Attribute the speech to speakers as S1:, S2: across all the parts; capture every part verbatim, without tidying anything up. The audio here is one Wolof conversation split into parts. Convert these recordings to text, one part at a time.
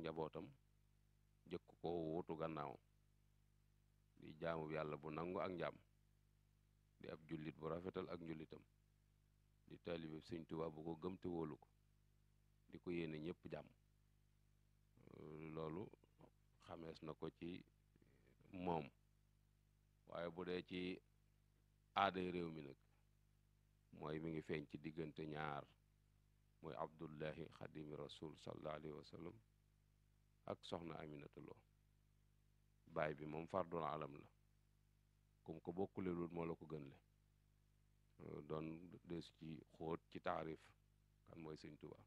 S1: njabootam jëkk ko wuutu gannaaw di jaamu yàlla bu nangu ak njaam di ab jullit bu rafetal ak njullitam di taalibe Sëñ Tuubaa bu ko gëm te wóolu ko di ko yéene ñëpp jàmm loolu xamees na ko ci moom. waaye bu dee ci aaday réew mi nag mooy mi ngi feeñ ci diggante ñaar mooy Abdullahi xadimi rasul sallallahu alayhi wa sallam ak soxna Aminata Lo baay bi moom fardul alam la comme ko bokkulelul moo la ko gën le doon deesu ci xóot ci taarif kan mooy Sëñ Tuubaa.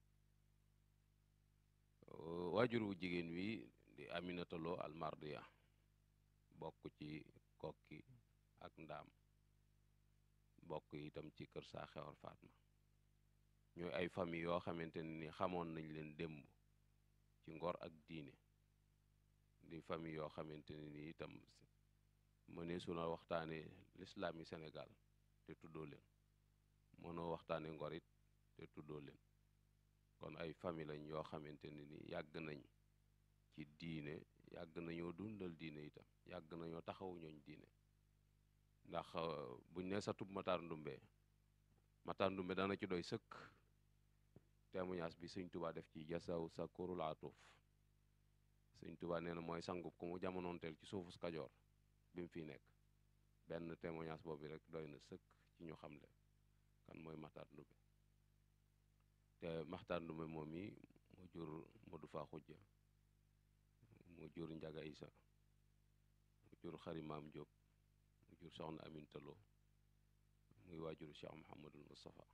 S1: waajur wu jigéen wi di Aminata Lo almardiya bokk ci kokki ak ndaam bokk itam ci kër saa xewar Fatma ñooy ay famille yoo xamante ne ni xamoon nañ leen démb ci ngor ak diine di famille yoo xamante ne ni itam mënee su na waxtaane lislaam yi Sénégal te tuddoo leen mënoo waxtaane ngor it te tuddoo leen kon ay famille lañ yoo xamante ne ni yàgg nañ ci diine yàgg nañoo dundal diine itam yàgg nañoo taxawu ñooñ diine ndax buñ ne satub Matar Ndumbe Matar Ndumbe dana ci doy sëkk témoignage bi Sëñ Tuubaa def ci jasaw sa kurul atuf Sëñ Tuubaa nee na mooy sangub ku mu jamonoonteel ci suufus Kajoor bi mu fiy nekk benn témoignage boobu rek doy na sëkk ci ñu xamle kan mooy Matar Ndumbe te Matar Ndumbe moom yi mu jur Modou Fa Xujja mu jur Njaga Isa mu jur Xari Maam Jóob mu jur soxna Aminta Lo muy waajuru Cheikh Mouhamadul Moustapha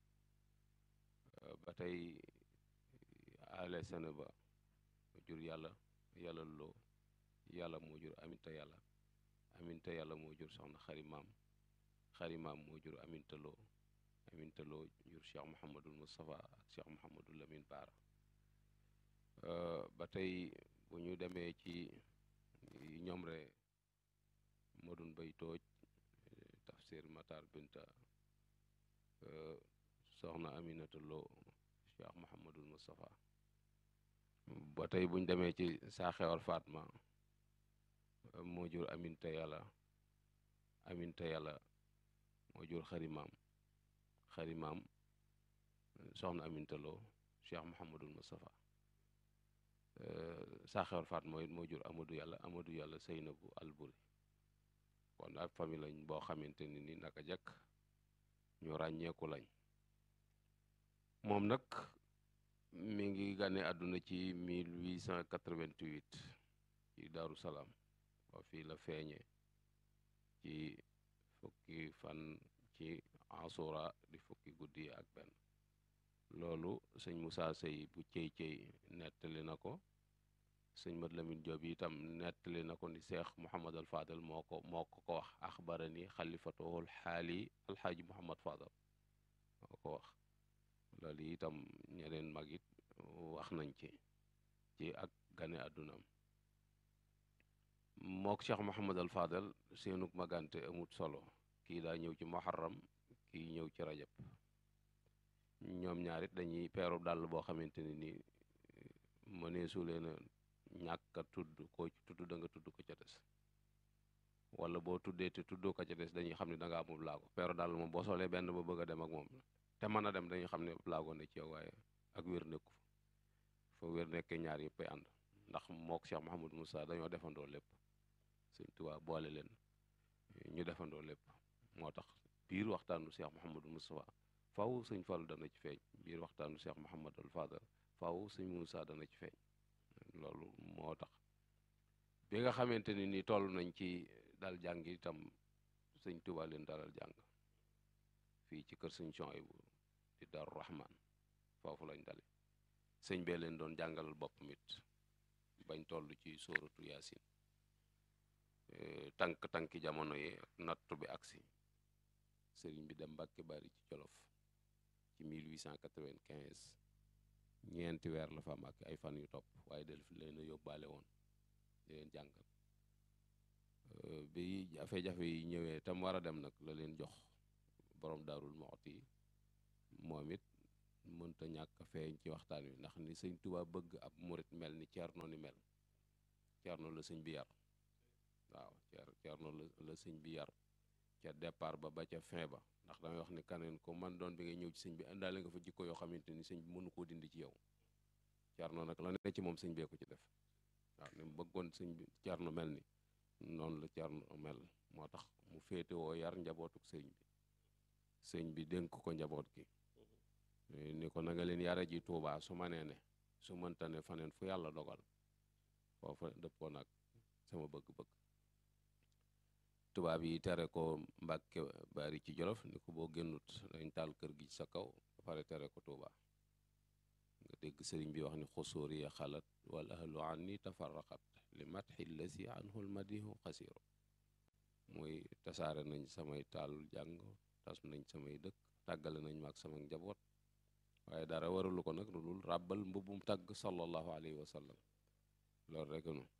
S1: ba tey ale sene ba mu jur yàlla yàlla loo yàlla moo jur Aminta yàlla Aminta yàlla moo jur soxna Xari Maam Xari Maam moo jur Aminta Lo Aminta Lo jur Cheikh Mouhamadul Moustapha ak Cheikh Mouhamadul Lamine Baara ba tey bu ñu demee ci ñoom re Modun Bay Tooj tafsir Matar Binta soxna Aminata Lo Cheikh Mouhamadul Moustapha ba tey bu ñu demee ci saa xewar Fatma moo jur Aminta yàlla Aminta yàlla moo jur Xari Maam Xari Maam soxna Aminta Lo Cheikh Mouhamadul Moustapha saa xewar Fatma it moo jur Amadou yàlla Amadou yàlla Seynabu Alburi kon ak famille lañ boo xamante ni ni naka jekk ñu ràññeeku lañ. moom nag mi ngi gane àdduna ci mille huit cent quatre-vingt-huit ci Daaru Salaam wa fii la feeñe ci fukki fan ci Asura di fukki guddi ak benn loolu sëñ Moussa Sey bu cey cey nettali na ko sëñ Mat Lamin Joob itam nettali na ko ni Seex Muhammad al Fadal moo ko moo ko ko wax axbarani xalifatuhul xaali alxaaji Muhammad Fadal moo ko wax loolu itam ñeneen mag it wax nañ ci ci ak gane àddunaam mook Cheikh Muhammad al Fadal seenuk magante amut solo kii daa ñëw ci muharram kii ñëw ci rajab ñoom ñaarit dañuy peeru dàll boo xamante ni ni mënee su leen a ñàkk a tudd koo ci tudd da nga tudd ko ca des wala boo tuddee te tuddoo ko ca des dañuy xam ne da ngaa moom laago peeru dàll moom boo solee benn ba bëgg a dem ak moom te mën a dem dañuy xam ne laago ne ci yow waaye ak wér nekku fa wér nekkee ñaar yëpp ay ànd ndax mook Cheikh Mouhamadou Moussa dañoo defandoo lépp Sëñ Tuubaa boole leen ñu defandoo lépp moo tax biir waxtaanu Cheikh Mouhamadou Moustapha faw sëñ Fallu dana ci feeñ biir waxtaanu Cheikh Mouhamadou Fadal faw sëñ Moussa dana ci feeñ loolu moo tax bi nga xamante ni ni toll nañ ci dal jàng itam sëñ Tuubaa leen dalal jàng fii ci kër sëñ Suhaybu di Daaru Rahman foofu lañ dale sëñ bee leen doon jàngalal boppam it bañ toll ci sóoratu Yaasin tànk-tànki jamono yi nattu bi agsi sëriñ bi dem Mbàkke Bari ci Jolof ci mille huit cent quatre-vingt-quinze ñeenti weer la fa am ak ay fan yu topp waaye del fi leen a yóbbaale woon di leen jàngal bi jafe-jafe yi ñëwee tam war a dem nag la leen jox borom Daarul Muxti moom it mënta ñàkk feeñ ci waxtaan wi ndax ni sëñ Tuubaa bëgg ab murit mel ni Ceerno ni mel. Ceerno la sëñ bi yar waaw Ceerno la la sëñ bi yar ca départ ba ba ca fin ba ndax damay wax ni kaneen ko man doon bi ngay ñëw ci sëñ bi indaale nga fa jikko yoo xamante ni sëñ bi mënu koo dindi ci yow. Ceerno nag la ne ci moom sëñ bee ko ci def waaw ni mu bëggoon sëñ bi Ceerno mel ni noonu la Ceerno mel moo tax mu féete woo yar njabootuk sëñ bi sëñ bi dénk ko njaboot gi ni ko na nga leen yara ji Tuubaa su ma nee ne su mënta ne faneen fu yàlla dogal foofa dëppoo nag sama bëgg-bëgg. tubaab yi tere ko Mbàkke Bari ci Jolof ni ko boo génnut dañ taal kër gi sa kaw ba pare tere ko Tuuba nga dégg sëriñ bi wax ni xusóor ya xalat wal ahlu anni tafarraqat li matxi lasi anhu lmadihu xasiru muy tasaare nañ samay taal jàng tas nañ samay dëkk tàggale nañ ma ak sama njaboot waaye dara waralu ko nag lu dul ràbbal mbubbum tàgg sallallahu alayhi wa sallam loolu rek nu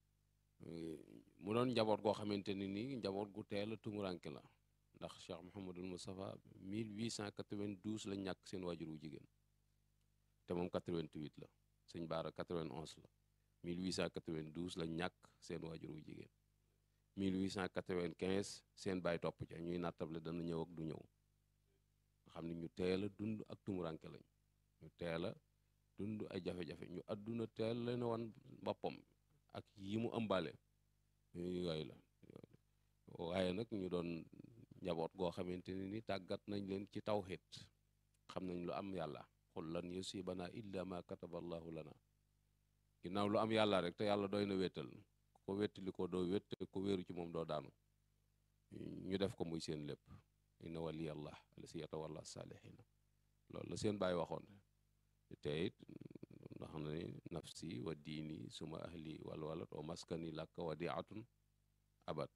S1: mu doon njaboot goo xamante ni nii njaboot gu teel a tumuranke la ndax Cheikh Mouhamadul Moustapha mille huit cent quatre-vingt-douze la ñàkk seen waajur wu jigéen te moom quatre-vingt-huit la sëñ Baara quatre-vingt-onze la mille huit cent quatre-vingt-douze la ñàkk seen waajur wu jigéen mille huit cent quatre-vingt-quinze seen baay topp ca ñuy nattable dana ñëw ak du ñëw nga xam ne ñu teel a dund ak tumuranke lañ ñu teel a dund ay jafe-jafe ñu àdduna teel leen wan boppam ak yi mu ëmbaale yooyu la waaye nag ñu doon njaboot goo xamante ne ni tàggat nañ leen ci tawhid xam nañ lu am yàlla xul lan yusibana illa ma kataba allahu lana ginnaaw lu am yàlla rek te yàlla doy na wéttal ku ko wéttali ko doo wét ku wéeru ci moom doo daanu ñu def ko muy seen lépp inna waliyallah alasi yatawalla salihina loolu la seen baay waxoon te it ndax na ni nafsi wa diini suma ahli wal walad wa maskani lakka wadiatun abat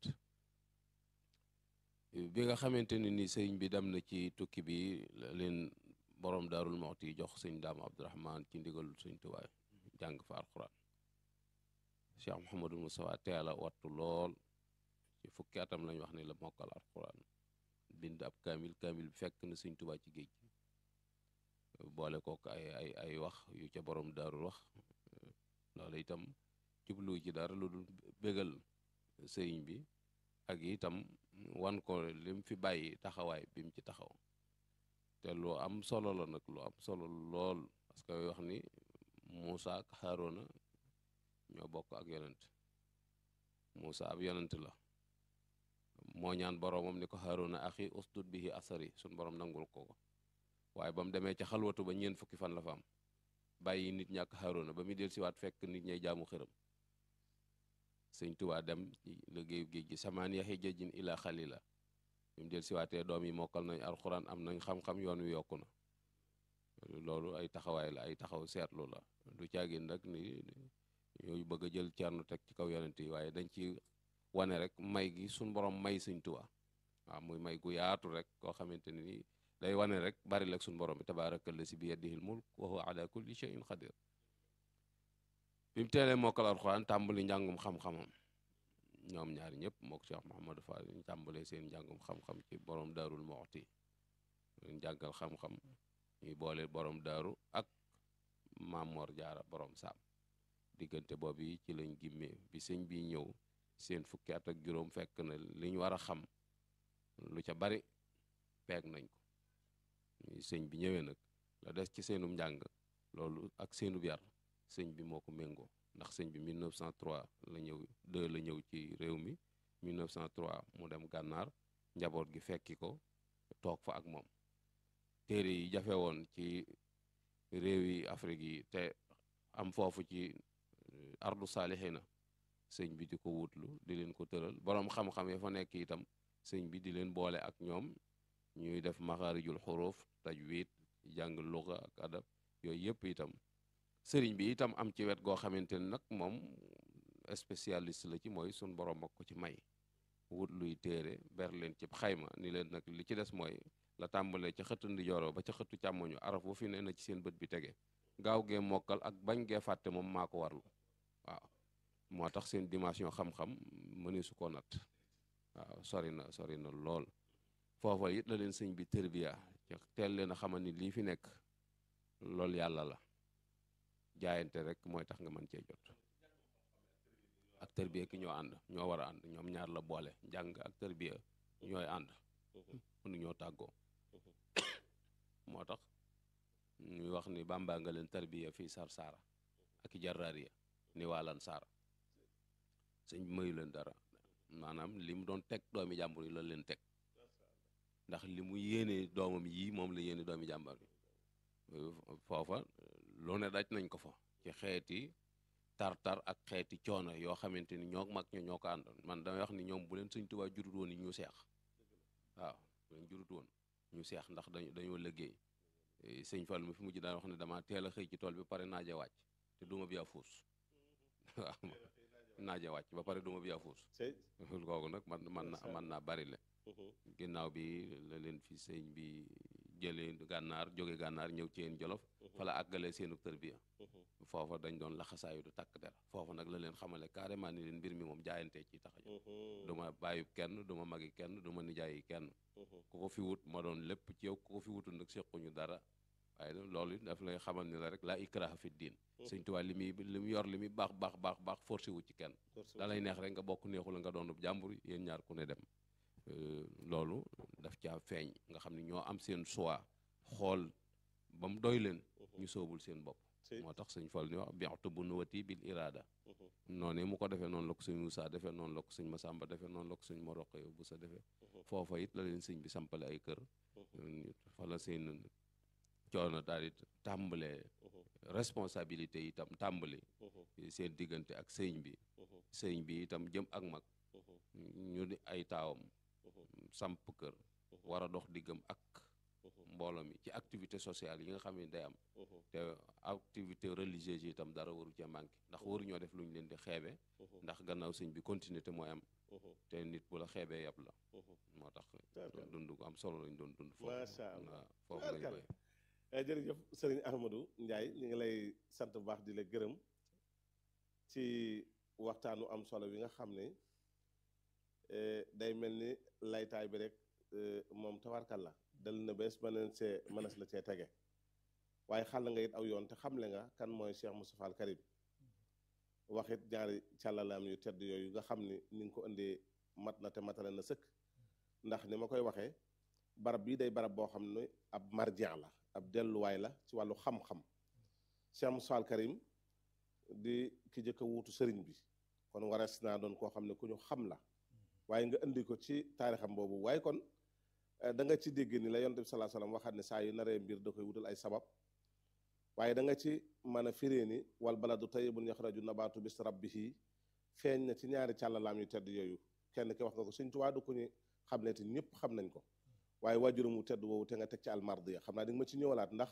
S1: bi nga xamante ne ni sëñ bi dem na ci tukki bi leen borom daarul moxti jox sëñ daam abdurahman ci ndigalul sëñ Tuubaa jàng fa alquran Cheikh Mouhamadul Moustapha teel a wattu lool ci fukki atam lañ wax ne la mokkal alquran bind ab kaamil kaamil bi fekk na sëñ Tuubaa ci géej gi boole kook ay ay ay wax yu ca borom daarul wax loolu itam jublu ci dara lu dul bégal sëriñ bi ak itam wan ko lim fi bàyyi taxawaay bi mu ci taxaw te lu am solo la nag lu am solo lool parce que wax ni Muusa ak Haaruna ñoo bokk ak yonent Muusa ab yonent la moo ñaan boroomam ni ko Haaruna axi ustud bihi asari suñ borom nangul ko ko waaye ba mu demee ca xalwatu ba ñeent fukki fan la fa am bàyyi nit ñàkk Haaruna ba muy del siwaat fekk nit ñay jaamu xërëm sëñ Tuubaa dem ci liggéeyu géej gi samaan yaxi jëjjin ila xalila bi mu del siwaatee doom yi mokkal nañ alxuraan am nañ xam-xam yoon wi yokku na loolu ay taxawaay la ay taxaw seetlu la du caagin rek ni yooyu bëgg a jël Ceerno teg ci kaw yonent yi waaye dañ ci wane rek may gi suñ borom may sëñ Tuubaa waaw muy may gu yaatu rek koo xamante ni nii day wane rek bari lek suñu borom bi tabaaraka llazi bi yadihil mulk wa huwa ala kulli shay'in qadir bi mu teelee mokkal alxuraan tàmbali njàngum xam-xamam ñoom ñaari ñëpp mook Cheikh Mouhamadou Fall ñu tàmbalee seen njàngum xam-xam ci borom daarul moxti njàngal xam-xam ñuy boole borom daaru ak Maam Mor Jaara borom saam diggante boobu yi ci lañ gimmee bi sëñ bi ñëw seen fukki at ak juróom fekk na li ñu war a xam lu ca bari peeg nañ ko sëñ bi ñëwee nag la des ci seenum njàng loolu ak seenub yar sëñ bi moo ko méngoo ndax sëñ bi mille neuf cent trois la ñëw deux la ñëw ci réew mi mille neuf cent trois mu dem gànnaar njaboot gi fekki ko toog fa ak moom téere yi jafe woon ci réew yi Afrique yi te am foofu ci ardu saalihina sëñ bi di ko wutlu di leen ko tëral boroom xam-xam ya fa nekk itam sëñ bi di leen boole ak ñoom ñuy def maxaarijul xuruuf tajwid jàng luga ak adab yooyu yëpp itam sëriñ bi itam am ci wet goo xamante ni nag moom spécialiste la ci mooy sun borom ak ko ci may wut luy téere ber leen ci xayma ni leen nag li ci des mooy la tàmbalee ca xëttu ndijooro ba ca xëttu càmmoñu araf bu fi ne na ci seen bët bi tege gaaw gee mokkal ak bañ gee fàtte moom maa ko warlu waaw moo tax seen dimension xam-xam mëni su ko nat waaw sori na sori na lool foofa it la leen sëñ bi tërbiya ca teel leen a xamal ni lii fi nekk loolu yàlla la jaayante rek mooy tax nga mën cee jot ak tërbiya ki ñoo ànd ñoo war a ànd ñoom ñaar la boole jàng ak tërbiya ñooy ànd mënu ñoo tàggoo moo tax ñuy wax ni Bàmba nga leen tërbiya fii sar saara ak i jarraariya ni waalan saara sëñ bi mayu leen dara maanaam li mu doon teg doomi jàmbur yi la leen teg ndax li mu yéene doomam yii moom la yéene doomi jàmbur yi foofa lu ne daj nañ ko fa ci xeeti tar-tar ak xeeti coono yoo xamante ni ñoo mag ñoo ñoo ko àndoon man damay wax ni ñoom bu leen sëñ Tuubaa jurut woon yi ñu seex waaw bu leen jurut woon ñu seex ndax dañu dañoo liggéey sëñ Fall mi fi mujj daan wax ne dama teel a xëy ci tool bi pare naaje wàcc te duma bi yaa fuus waaw naaje wàcc ba pare duma bi yaa fuus kooku nag man man na man naa bari le ginnaaw bi la leen fi sëñ bi jëlee gànnaar jóge gànnaar ñëw ci yéen jolof fa la àggalee seenu tërbiya foofa dañ doon laxasaayu du takk der foofa nag la leen xamale carrément ni leen mbir mi moom jaayantee ci tax a jóg du ma bàyyi kenn du ma magi kenn du ma nijaayi kenn ku ko fi wut ma doon lépp ci yow ku ko fi wutul nag sequñu dara waaye loolu daf lay xamal ni la rek laa ikraha fi diin sëñ Tuubaa li muy li mu yor li muy baax baax baax baax forcé wu ci kenn da lay neex rek nga bokk neexul nga doonub jàmbur yéen ñaar ku ne dem loolu daf caa feeñ nga xam ne ñoo am seen choix xool ba mu doy leen ñu soobul seen bopp moo tax sëñ Fall ni wax bi'tu bunuwati bil irada noonu mu ko defee noonu la ko sëñ Moussa defee noonu la ko sëñ Massamba defee noonu la ko sëñ Moroqe bu sa defee foofa it la leen sëñ bi sampale ay kër fa la seen coono daal di tàmbalee responsabilité itam tàmbali seen diggante ak sëñ bi sëñ bi itam jëm ak mag ñu di ay taawam samp kër war a dox diggam ak mbooloo mi ci activité sociale yi nga xam ne day am te activité religieuse yi itam dara waru ca manqué ndax waru ñoo def lu ñu leen di xeebe ndax gannaaw sëñ bi continuité mooy am te nit bu la xeebee yàpp la moo tax dund gu am solo lañ doon dund foofu
S2: macha allah
S1: foofu lañ koy
S2: jërëjëf sëriñ Ahmadou Ndiaye ñu ngi lay sant bu baax di la gërëm ci waxtaanu am solo bi nga xam ne day mel ni laytaay bi rek moom tawarkal la dal na bees mëneen see mënees la cee tege waaye xàll nga it aw yoon te xamle nga kan mooy Cheikh Moustapha Al Karim waxit ñaari càllalaam yu tedd yooyu nga xam ni ni nga ko indee mat na te matale na sëkk ndax ni ma koy waxee barab bii day barab boo xam ne ab marjaan la ab delluwaay la ci wàllu xam-xam Cheikh Moustapha Al Karim di ki jëkk a wuutu sëriñ bi kon warees naa doon koo xam ne ku ñu xam la waaye nga indi ko ci taarixam boobu waaye kon da nga ci dégg ni la yonent bi sallallahu alayhi wasallam waxaat ne saa yu naree mbir da koy wutal ay sabab waaye da nga ci mën a firee ni wal baladu tayyibun yaxraju nabaatu bis rabbihi feeñ na ci ñaari càllalaam yu tedd yooyu kenn ki wax nga ko Sëñ Tuubaa du ko ñu xam ne te ñëpp xam nañ ko waaye waajuram wu tedd woowu te nga teg ci almardiya xam naa di nga ma ci ñëwalaat ndax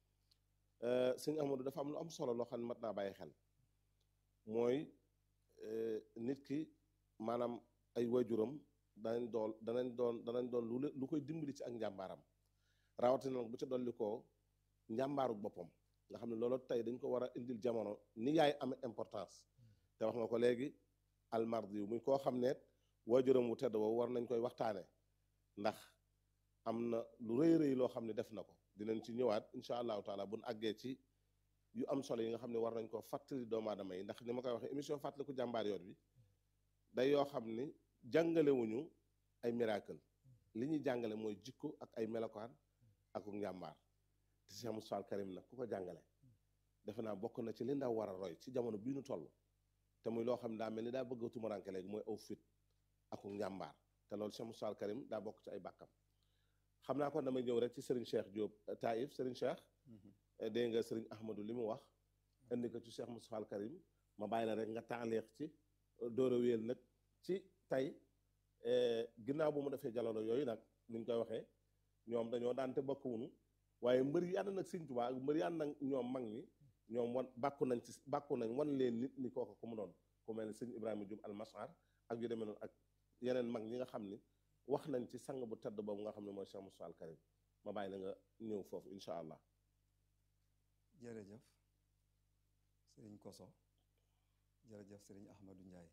S2: sëñ Ahmadou dafa am lu am solo loo xam ne mat naa bàyyi xel mooy nit ki maanaam ay waajuram danañ doon danañ doon danañ doon lu lu koy dimbali ci ak njàmbaaram rawatina nag bu ca dolli koo njàmbaaru boppam nga xam ne loolu tey dañ ko war a indil jamono ni yaay amee importance te wax nga ko léegi almardi yu muy koo xam ne waajuram wu tedd woowu war nañ koy waxtaane ndax am na lu rëy rëy loo xam ne def na ko dinañ ci ñëwaat incha allahu taala buñ àggee ci yu am solo yi nga xam ne war nañ koo fàttali doomu aadama yi ndax ni ma koy waxee émission fàttaliku jàmbaar yoon bi day yoo xam ni jàngalewuñu ay miracle li ñuy jàngale mooy jikko ak ay melokaan ak njàmbaar te Cheikh Moustapha Al Karim nag ku ko jàngale defe naa bokk na ci li ndaw war a roy ci jamono bii nu toll te muy loo xam ne daa mel ni daa bëgg a tumuranke léegi mooy aw fit ak njàmbaar te loolu Cheikh Moustapha Al Karim daa bokk ci ay bàkkam xam naa kon damay ñëw rek ci Serigne Cheikh Diop Taïf Serigne Cheikh dégg nga Serigne Ahmadou li mu wax indi ko ci Cheikh Moustapha Al Karim ma bàyyi la rek nga taaleex ci door a wéyal nag ci tey ginnaaw bu mu defee jaloolo yooyu nag ni ñu koy waxee ñoom dañoo daan te bokkuwunu waaye mbër yi ànd nag Sëñ Tuubaa ak mbër yi ànd nag ñoom mag ñi ñoom wan bàkku nañ ci bàkku nañ wan leen nit ni kooku ku mu doon ku mel ni sëñ Ibrahima Diop almasar ak yu demee noonu ak yeneen mag ñi nga xam ni wax nañ ci sang bu tedd boobu nga xam ne mooy Cheikh Moustapha Al Karim ma bàyyi la nga ñëw foofu incha allah.
S3: jërëjëf sëriñ Koso jërëjëf sëriñ Ahmadou Ndiaye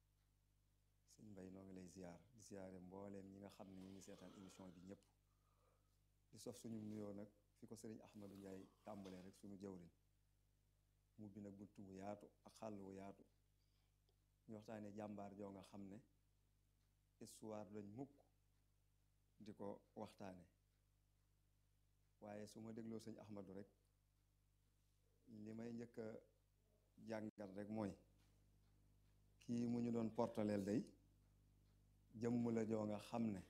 S3: sëñ Mbay noo ngi lay ziar di ziare mbooleem ñi nga xam ne ñu ngi seetaan émission bi ñëpp di sof suñu nuyoo nag fi ko sëriñ Ahmadou Ndiaye tàmbalee rek suñu jawrin mu bi nag bunt bu yaatu ak xàll wu yaatu ñu waxtaane jàmbaar joo nga xam ne histoire lañ mukk di ko waxtaane waaye su ma dégloo sëñ Ahmadou rek li may njëkk a jàngat rek mooy kii mu ñu doon portaleel day jëmm la joo nga xam ne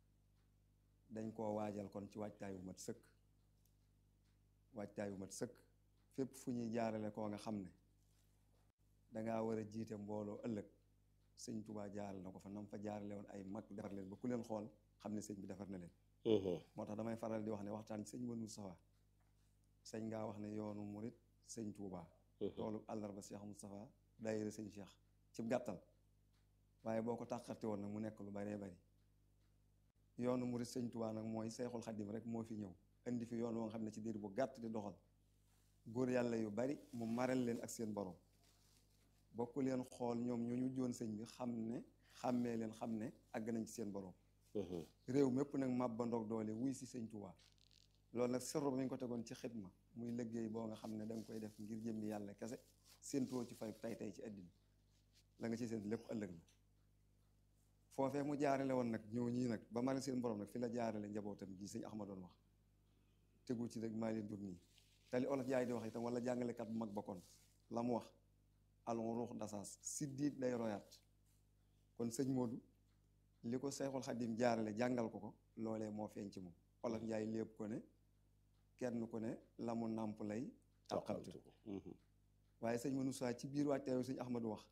S3: dañ koo waajal kon ci waajtaay bu mat sëkk waajtaay bu mat sëkk fépp fu ñuy jaarale koo nga xam ne dangaa war a jiite mbooloo ëllëg sëñ Tuubaa jaaral na ko fa nam fa jaarale woon ay mag defar leen ba ku leen xool xam ne sëñ bi defar na leen moo tax damay faral di wax ne waxtaan sëñ Mouhamadou Moustapha sëñ ngaa wax ne yoonu murit sëñ Tuubaa toolu àllarba Cheikh Moustapha daayira sëñ Cheikh ci gàttal waaye boo ko tàqarte woon nag mu nekk lu baree bari yoonu murit sëñ Tuubaa nag mooy Seexul Xadim rek moo fi ñëw indi fi yoon woo nga xam ne ci diir bu gàtt di doxal góor yàlla yu bari mu maral leen ak seen borom bokk leen xool ñoom ñu ñu joon sëñ bi xam ne xàmmee leen xam ne àgg nañ ci seen borom réew mépp nag màbba ndog doole wuy si sëñ Tuubaa loolu nag serro ba ñu ko tegoon ci xidma muy liggéey boo nga xam ne da nga koy def ngir jëmmi yàlla kese séentoo ci fay tay tay ci àddina la nga ci seen lépp ëllëg la foofee mu jaarale woon nag ñoo ñii nag ba maral seen borom nag fi la jaarale njabootam ji sëñ Axma doon wax tegu ci rek maa leen dur nii te li olof jaay di wax itam wala jàngalekat bu mag ba kon la mu wax alon ruux dasaas siddiit day royaat kon sëñ Modou li ko Seexul Xadim jaarale jàngal ko ko loolee moo feeñ ci moom olof njaay lépp ko ne kenn ku ne la mu nàmp lay tàqamti waaye sëñ Moussa ci biir waajtaayu sëñ Ahmadou wax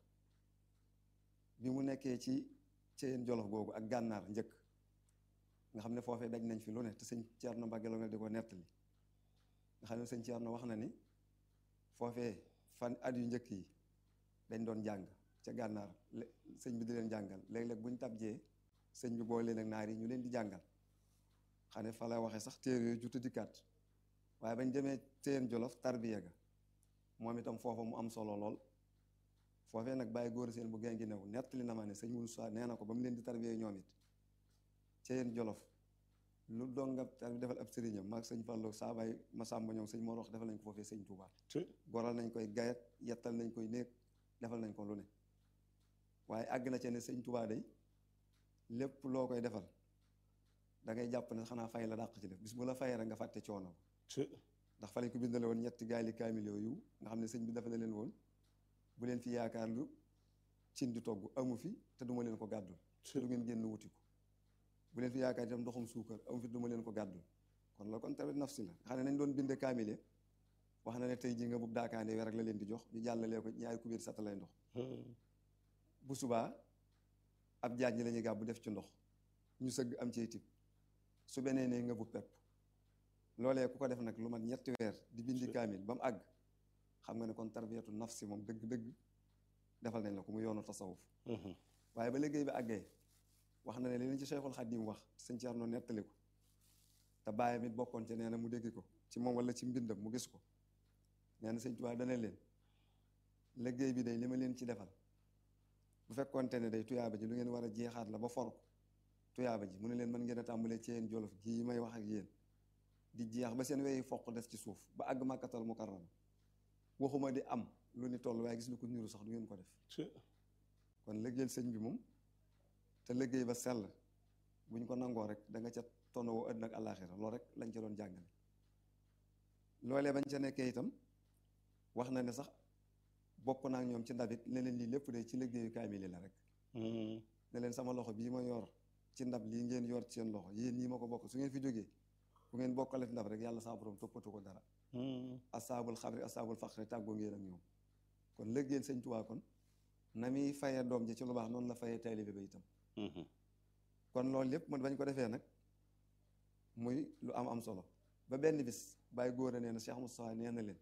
S3: bi mu nekkee ci Ceyeen Jolof googu ak gànnaar njëkk nga xam ne foofee daj nañ fi lu ne te sëñ Ceerno Mbàkke la nga di ko nettali nga xam ne sëñ Ceerno wax na ni foofee fan at yu njëkk yi dañ doon jàng ca gànnaar sëñ bi di leen jàngal léeg-léeg bu ñu tabjee sëñ bi boole leen ak naar yi ñu leen di jàngal xam ne fa la waxee sax téere yooyu juta dikkaat waaye bañ demee Ceyeen Jolof tarbiya ga moom itam foofa mu am solo lool foofee nag bàyyi góor seen bu gën gi new nettali na ma ne sëñ Moussa nee na ko ba mu leen di tarbiyee ñoom it Ceyeen Jolof lu donga tarbi defal ab sëriñam maag sëñ Fallou saa bay ma sàmba ñoom sëñ moo wax defal nañ ko foofee sëñ Touba goral nañ koy gayat yettal nañ koy néeg defal nañ ko lu ne waaye àgg na ci ne sëñ Touba day lépp loo koy defal da ngay jàpp ne xanaa fay la dàq ci def bis bu la fayee rek nga fàtte coono ndax fa lañ ko bindale woon ñetti gaali kaamil yooyu nga xam ne sëñ bi dafa na leen woon bu leen fi yaakaar lu cin di togg amu fi te duma leen ko gàddul te du ngeen génn wuti ko bu leen fi yaakaar itam ndoxum suukar amu fi duma leen ko gàddul kon loolu kon tamit nafsi la xam ne nañ doon binde kaamile wax na ne tey ji nga bub daakaande weer ak la leen di jox ñu jàllalee ko ñaari kubéer sata lay ndox bu subaa ab jaaj ñi la ñuy gàbbu def ci ndox ñu sëgg am ciy tib su benee ne nga bu pepp loolee ku ko def nag lu mat ñetti weer di bindi kaamil ba mu àgg xam nga ne kon tarbiyatu nafsi moom dëgg-dëgg defal nañ la ko mu yoonu tasawuf waaye ba liggéey bi àggee wax na ne li leen ci Cheikhul Khadim wax sëñ Ceerno nettali ko te bàyyam it bokkoon ci nee na mu dégg ko ci moom wala ci mbindam mu gis ko nee na sëñ Tuubaa dana leen liggéey bi day li ma leen ci defal bu fekkoonte ne day tuyaaba ji lu ngeen war a jeexaat la ba for ko tuyaaba ji mu ne leen mën ngeen a tàmbalee ci yéen Jolof gii may wax ak yéen di jeex ba seen weyi foq des ci suuf ba àgg Màkkatal Mukarrama waxuma di am lu ni toll waaye gis lu ko niru sax du ngeen ko def kon liggéeyal sëñ bi moom te liggéey ba sell bu ñu ko nangoo rek da nga ca tonowoo àddina ak àllaaxira loolu rek lañ ca doon jàngale loolee bañ ca nekkee itam wax na ne sax bokk naa ak ñoom ci ndabit ne leen lii lépp de ci liggéeyu kaamil la rek ne leen sama loxo bii ma yor ci ndab lii ngeen yor ci seen loxo yéen ñii ma ko bokk su ngeen fi jógee bu ngeen bokkale ndab rek yàlla saa borom toppatu ko dara asaabul xabri asaabul faqri tàggoo ngeen ak ñoom kon liggéeyal sëñ Tuubaa kon na muy fayee doom ji ci lu baax noonu la fayee taalibe ba itam kon loolu lépp man bañ ko defee nag muy lu am am solo ba benn bis bàyyi góor a nee na Cheikh Moustapha nee na leen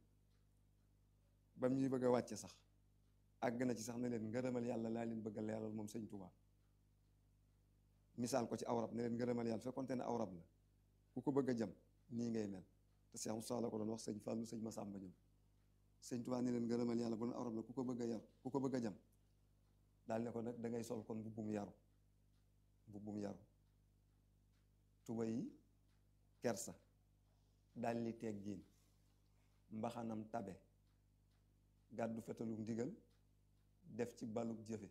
S3: bam ñuy bëgg a wàcce sax àgg na ci sax ne leen ngërëmal yàlla laa leen bëgg a leeral moom sëñ Tuubaa misaal ko ci awrab ne leen ngërëmal yàlla fekkonte ne awrab la ku ko bëgg a jam nii ngay mel te Cheikh Moustapha la ko doon wax sëñ Fallou sëñ Massamba ñoom sëñ Tuubaa ne leen ngërëmal yàlla bu doon awrab la ku ko bëgg a yar ku ko bëgg a jam daal ne ko nag da ngay sol kon mbubbum yaru mbubbum yaru tuba yi kersa dalli teggiin mbaxanam tabe gàddu fetalu ndigal def ci balub jëfe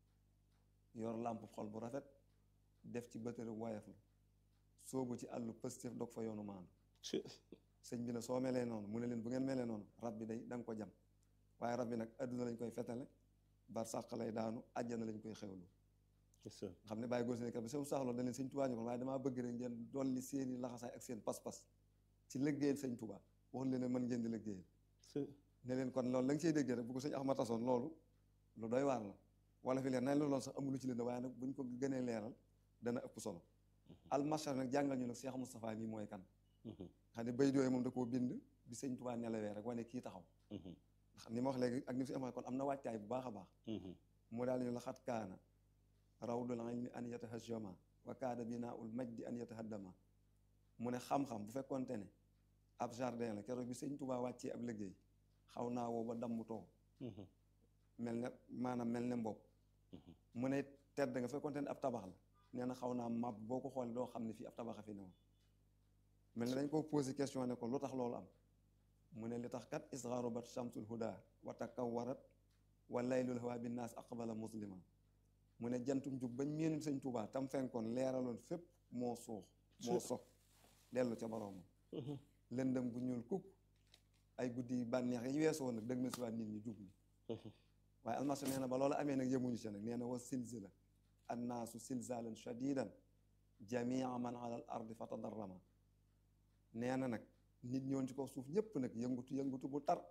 S3: yor làmp xol bu rafet def ci bëtëru woyaflu soobu ci àllu pëstéef dog fa yoonu maandu sëñ bi ne soo melee noonu mu ne leen bu ngeen melee noonu rab bi day da nga ko jam waaye rab bi nag adduna lañ koy fetale bar sàq lay daanu àjjana lañ koy xewlu xam ne bàyyi góor si nekk bi seen saxloo da leen sëñ Tuubaa ñu ko waaye damaa bëgg rek ngeen dolli seeni laxasaay ak seen pas-pas ci liggéeyal sëñ Tuubaa waxul leen ne mën ngeen di liggéeyal ne leen kon loolu la nga cey déggee rek bu ko sëñ Axma tasoon loolu lu doy waar la wala fi leer nañ la loolu sax amulu ci leen waaye nag buñ ko gënee leeral dana ëpp solo almashar nag jàngal ñu nag Cheikh Moustapha mi mooy kan xam ne bay dooyu moom da koo bind bi sëñ Tuubaa nelawee rek wane kii taxaw ndax ni ma wax léegi ak ni fi am kon am na wàccaay bu baax a baax mu daal ñu la xat kaana rawdul ilmi an yatahajjama wa kaada binaaul majdi an yatahaddama mu ne xam-xam bu fekkoonte ne ab jardin la keroog bi sëñ Tuubaa wàccee ab liggéey xaw naa woo ba damm too mel ne maanaam mel ne mbopp mu ne tedd nga fekkoonte ne ab tabax la nee na xaw naa mab boo ko xoolee doo xam ne fii ab tabax a fi ne woon mel ne dañ ko posé question ne ko lu tax loolu am mu ne li tax kat isgharubat shamsul huda wa takawwarat wa laylul hawa bin naas aqbala muslima mu ne jantum jub bañ miinul sëñ Tuubaa tam fenkoon leeraloon fépp moo suux moo sox dellu ca boroomam lëndëm bu ñuul kukk ay guddi yi bànneex yi weesoo nag dëgg na si waat nit ñi jub ni waaye almasa nee na ba loolu amee nag yemuñu si nag nee na wa silsila annaasu silsalan shadidan jamia man ala al ardi fa tadarrama nee na nag nit ñoon ci kaw suuf ñëpp nag yëngutu yëngutu bu tar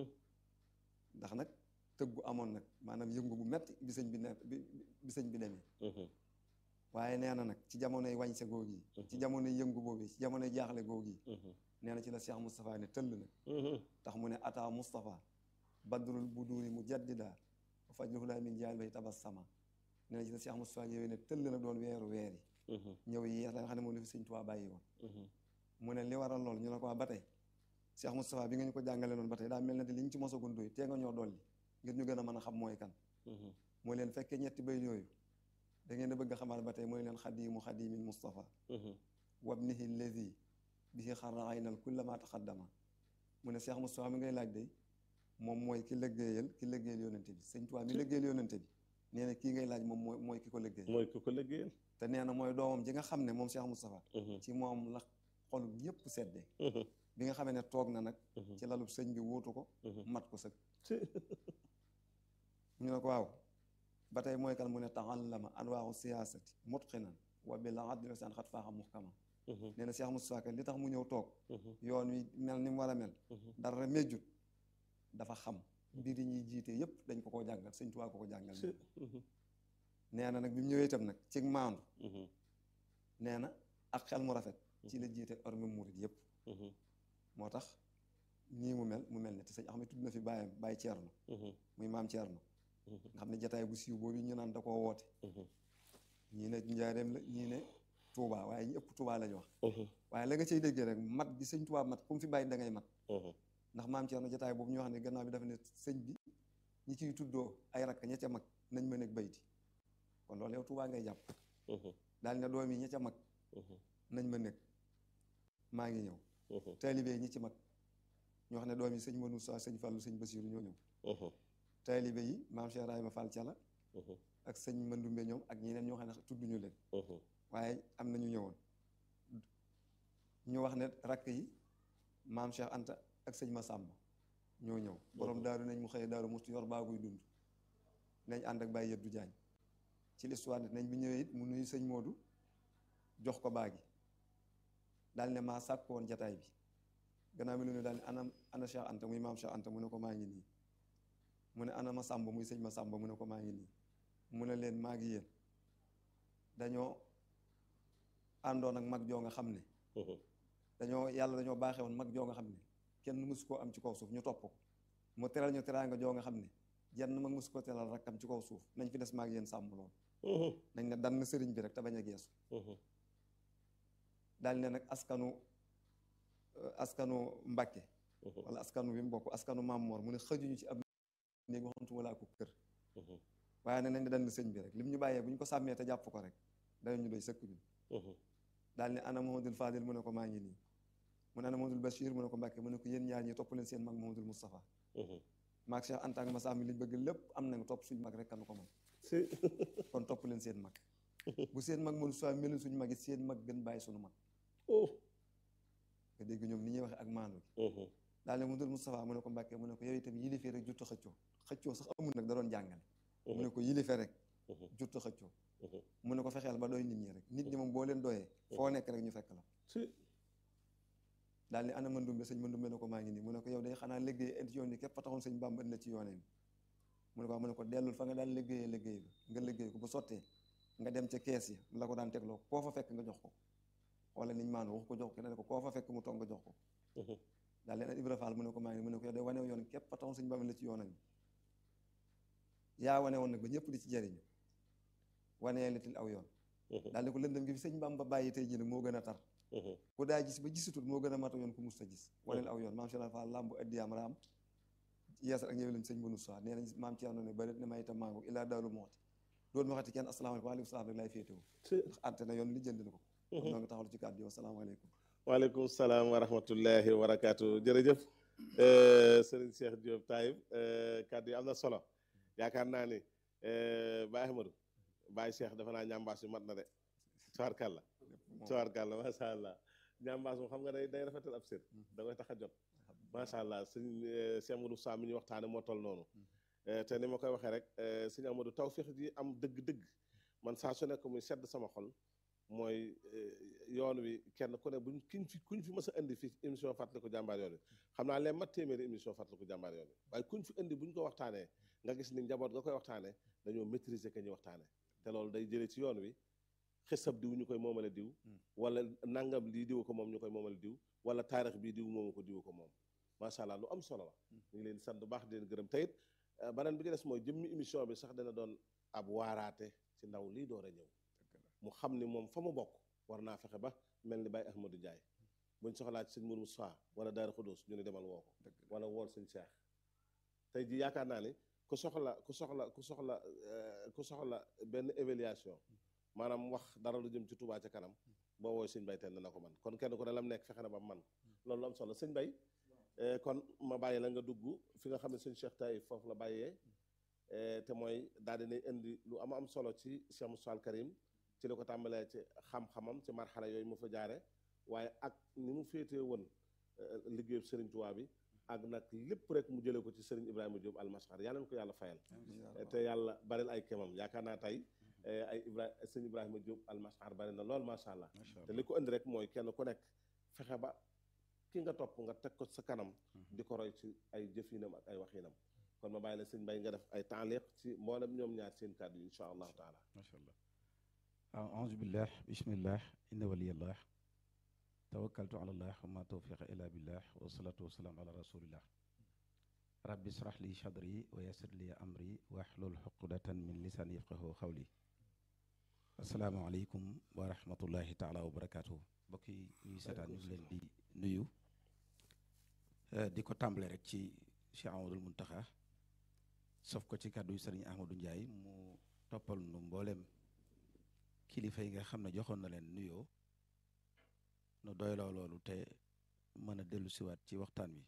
S3: ndax nag tëggu amoon nag maanaam yëngu bu metti bi sëñ bi ne bi sëñ bi demee waaye nee na nag ci jamonoy wañse googu yi ci jamonoy yëngu boobu ci jamonoy jaaxle googu yi nee na ci la Cheikh Moustapha ne tëll nag tax mu ne ata Moustapha badrul buduri mujaddida fajruhula min jaal bay tabassama nee na ci la Cheikh Moustapha ñëwee ne tëll nag doon weeru weer yi ñëw yi yeex la nga xam ne moom la fi sëñ Tuubaa bàyyi woon mu ne li waral lool ñu ne ko waa ba tey Cheikh Moustapha bi nga ñu ko jàngale noonu ba tey daa mel na te li ñu ci mosagun doy tee nga ñoo dolli ngir ñu gën a mën a xam mooy kan mooy leen fekkee ñetti bay yooyu da ngeen a bëgg a xamaat ba tey mooy leen xadimu xadimil Mustafa wabnihi lladi bihi xarra aynal kullama taxaddama mu ne Cheikh Moustapha mi ngay laaj day moom mooy ki lëggéeyal ki lëggéeyal yonente bi sëñ Tuubaa mi lëggéeyal yonente bi nee na kii ngay laaj moom mooy mooy ki ko lëggéeyal
S2: mooy ki ko lëggéeyal
S3: te nee na mooy doomam ji nga xam ne moom Cheikh Moustapha ci moom la xolum ñëpp seddee bi nga xamee ne toog na nag ci lalub sëñ bi wuutu ko mat ko sëg ñu ne ko waaw ba tey mooy kan mu ne taallama anwaaru siyaasati mutqinan wa bil adli wa san xat faaxa muhkama nee na Cheikh Moustapha li tax mu ñëw toog yoon wi mel ni mu war a mel dara méjjut dafa xam mbir yi ñuy jiite yëpp dañ ko koo jàngal sëñ Tuubaa ko ko jàngal nee na nag bi mu ñëwee itam nag ci maandu nee na ak xel mu rafet ci la jiite ormi murid yëpp moo tax nii mu mel mu mel ne te sëñ Axmed tudd na fi bàyyam bàyyi Ceerno muy maam Ceerno nga xam ne jataay bu siiw boobu ñu naan da koo woote ñii ne njaareem la ñii ne Touba waaye ñi ëpp Touba lañ wax waaye la nga cay déggee rek mat gi sëñ Touba mat ku mu fi bàyyi da ngay mat ndax maam Ceerno jataay boobu ñu wax ne gannaaw bi dafa ne sëñ bi ñi ciy tuddoo ay rakk ña ca mag nañ ma nekk bayti kon loolu yow Touba ngay jàpp daal ne doom yi ña ca mag nañ ma nekk maa ngi ñëw taalibe ñi ci mag ñu wax ne doom yi sëñ Manu Sa sëñ Fallu sëñ Basiiru ñoo ñëw taalibe yi maam Cheikh Ibrahima Fall Cala ak sëñ Mandumbe ñoom ak ñeneen ñoo xam ne tudduñu leen waaye am na ñu ñëwoon ñu wax ne rakk yi maam Cheikh Anta ak sëñ Masamba ñoo ñëw borom daaru nañ mu xëye daaru musti yor baaguy dund nañ ànd ak bàyyi yëddu jaañ ci l'histoire ne nañ bi ñëwee it mu nuyu sëñ Moodu jox ko baagi daal ne maa sàkk woon jataay bi gannaaw bi lu ne daal ne ana ana Cheikh Anta muy maam Cheikh Anta mu ne ko maa ngi nii mu ne ana Masamba muy sëñ Masamba mu ne ko maa ngi nii mu ne leen maa ngi yéen dañoo àndoon ak mag joo nga xam ne dañoo yàlla dañoo baaxee woon mag joo nga xam ne kenn mësu koo am ci kaw suuf ñu topp ko mu teral ñu teraanga joo nga xam ne jenn mag mësu koo teral rakkam ci kaw suuf nañ fi des maag yéen sàmm lool nañ ne dann sëriñ bi rek te bañ a geesu daal ne nag askanu askanu Mbàkke wala askanu bi mu bokk askanu Mammoor mu ne xëjuñu ci ab néeg waxantu wala ko kër waaye ne nañ ne dann sëñ bi rek lim ñu bàyyee bu ñu ko sàmmee te jàpp ko rek dañu ñu doy sëkk ñun daal ne ana Muhammadul Fadil mu ne ko maa ngi nii mu ne ana Mamadou Bachir mu ne ko Mbàkke mu ne ko yéen ñaar ñi topp leen seen mag Mamadou Moustapha maag Cheikh Anta ak Massa mi liñ bëgg lépp am nañ topp suñu mag rek kanu ko man kon topp leen seen mag bu seen mag mënu soi melul suñu mag yi seen mag gën bàyyi suñu mag nga dégg ñoom ni ñuy waxe ak maandu gi daal ne Mamadou Moustapha mu ne ko Mbàkke mu ne ko yow itam yilifee rek jutta xëccoo xëccoo sax amul nag da doon jàngale mu ne ko yilifee rek jutta xëccoo mu ne ko fexeel ba doy nit ñi rek nit ñi moom boo leen doyee foo nekk rek ñu fekk la daal ni ana Mandumbe sëñ Mandumbe ne ko maa ngi nii mu ne ko yow day xanaa liggéey indi yoon yi képp fa taxoon sëñ Bàmba indi la ci yoonee mu ne ko mu ne ko dellul fa nga daan liggéeyee liggéey bi nga liggéey ko bu sottee nga dem ca kees yi la ko daan tegloo koo fa fekk nga jox ko wala niñ maanu wax ko jox ko ne ko koo fa fekk mu toog nga jox ko daal leen Ibra Fall mu ne ko maa ngi nii mu ne ko yow day wane yoon képp fa taxoon sëñ Bàmba la ci yoonam yaa wane woon nag ba ñëpp di ci jariñu wanee litil aw yoon daal ne ko lëndëm gi fi sëñ Bàmba bàyyi tey jii nag moo gën a tar ku daa gis ba gisutul moo gën a mata yoon ku mus ta gis waneel aw yoon maam Cheikh Fall lambu addiyaam raam yeesal ak ñëw leen sëñ Bonu Soir nee nañ maam Thierno ne bari ne ma itam maa ngi illaa daalu mooti doolu ma xati kenn asalaamaaleykum waaleykum salaam rek laay féetewu ndax àtte na yoon li jënd na ko kon noo ngi taxawlu ci kàddu yi asalaamaaleykum
S2: waaleykum salaam wa rahmatullahi wa barakaatu jërëjëf sëriñ Cheikh Diop Taïb kàddu yi am na solo yaakaar naa ni Baye Ahmadou Baye Cheikh dafa naa ñambaas yu mat na de tubaarkàlla tubaarkàlla macha allah ñambaas moom xam nga day day rafetal ab sër da koy tax a jot macha allah sëñ Cheikh Amadou Sa mi ñu waxtaane moo toll noonu te ni ma koy waxee rek sëñ Amadou tawfeex ji am dëgg-dëgg man saa su nekk muy sedd sama xol mooy yoon wi kenn ku ne buñ kiñ fi kuñ fi mës a indi fi émission fàttaliku jàmbaar yoon wi xam naa leen mat téeméeri émission fàttaliku jàmbaar yoon wi waaye kuñ fi indi buñ ko waxtaanee nga gis ni njaboot nga koy waxtaanee dañoo maîtriser que ñuy waxtaane te loolu day jëlee ci yoon wi xisab diw ñu koy moomale diw wala nangam lii diw ko moom ñu koy moomale diw wala taarix bii diw moomu ko diw ko moom macha allah lu am solo la ñu ngi leen sant bu baax di leen gërëm teyit beneen bi ci des mooy jëmmi émission bi sax dana doon ab waaraate ci ndaw lii door a ñëw mu xam ni moom fa mu bokk war naa fexe ba mel ni Baye Ahmadou Ndiaye buñ soxlaa ci sëñ Mourou Moussa wala Daara Khoudoss ñu ne demal woo ko wala wool sëñ Cheikh tey ji yaakaar naa ni ku soxla ku soxla ku soxla ku soxla benn évaluation maanaam wax dara lu jëm ci Touba ca kanam boo wooy sëñ Bay ten na ko man kon kenn ku ne lam nekk fexe na ba man loolu lu am solo sëñ Bay kon ma bàyyi la nga dugg fi nga xam ne sëñ Cheikh Taïb foofu la bàyyee te mooy daal dinay indi lu am am solo ci Cheikh Moussa Al Karim ci li ko tàmbalee ci xam-xamam ci marxala yooyu mu fa jaare waaye ak ni mu féetee woon liggéeyu Serigne Touba bi ak nag lépp rek mu jëlee ko ci Serigne Ibrahima Diop almashar yàlla na ko yàlla fayal te yàlla baril ay kemam yaakaar naa tey ay Ibra Serigne Ibrahima Diop almashar bari na lool macha allah te li ko indi rek mooy kenn ku nekk fexe ba ki nga topp nga teg ko sa kanam di ko roy ci ay jëfinam ak ay waxinam kon ma bàyyi la sëñ Bay nga def ay taaliq ci mboolem ñoom ñaar seen kàddu yi incha allahu taala
S4: macha allah aouzu billah bismillah inna waliyallah tawakkaltu ala allah wa ma tawfiqa illa billah wa salatu wasalaam ala rasulillah rabbi israh li sadri wa yassir li amri wahlul uqdatan min lisani yafqahu qawli assalaamu aleykum wa rahmatullahi taala wa barakatuh mbokk yi ñuy seetaan ñu ngi leen di nuyu di ko tàmbale rek ci Cheikh Amadou Muntaxa sof ko ci kàddu yu Sëriñ Ahmadou Ndiaye mu toppal nu mboolem kilifa yi nga xam ne joxoon na leen nuyoo nu doyloo loolu te mën a dellu siwaat ci waxtaan wi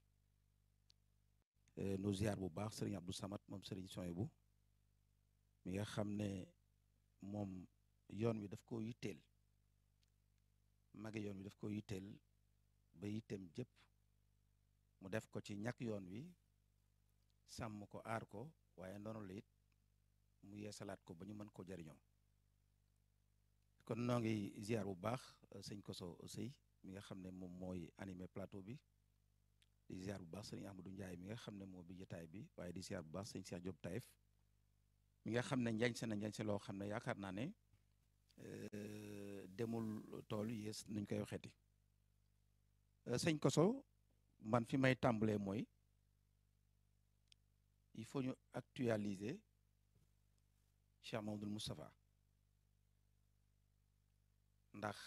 S4: nu ziar bu baax Sëriñ Abdou Samad moom Sëriñ Soyibu mi nga xam ne moom yoon wi daf ko yitteel magi yoon wi daf ko yitteel ba yitteem jëpp mu def ko ci ñàkk yoon wi sàmm ko aar ko waaye noonu la it mu yeesalaat ko ba ñu mën ko jariñoo kon noo ngi ziar bu baax sëñ Koso Sëy mi nga xam ne moom mooy animé plateau bi di ziar bu baax sëñ Ahmadou Ndiaye mi nga xam ne moo bi jotaay bi waaye di ziar bu baax sëñ Cheikh Diop Taïf mi nga xam ne njañse na njañse loo xam ne yaakaar naa ne demul tool yées nuñ koy waxeeti sëñ Koso man fi may tàmbalee mooy il faut ñu actualiser Cheikh Mamadou Moustapha ndax